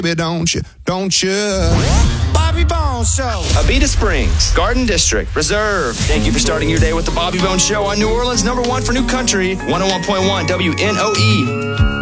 don't you? Bobby Bones Show. Abita Springs, Garden District, Reserve. Thank you for starting your day with the Bobby Bones Show on New Orleans' #1 for New Country, 101.1 WNOE.